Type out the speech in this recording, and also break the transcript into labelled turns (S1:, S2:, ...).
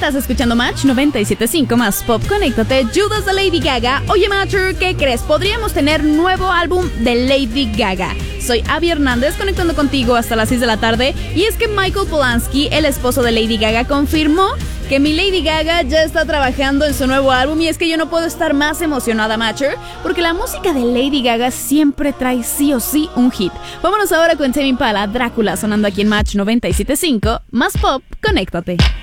S1: Estás escuchando Match 97.5 más Pop. Conéctate, Judas de Lady Gaga. Oye, Matcher, ¿qué crees? Podríamos tener nuevo álbum de Lady Gaga. Soy Abby Hernández, conectando contigo hasta las 6 de la tarde. Y es que Michael Polanski, el esposo de Lady Gaga, confirmó que mi Lady Gaga ya está trabajando en su nuevo álbum. Y es que yo no puedo estar más emocionada, Matcher, porque la música de Lady Gaga siempre trae sí o sí un hit. Vámonos ahora con Tame Impala, Drácula, sonando aquí en Match 97.5 más Pop. Conéctate.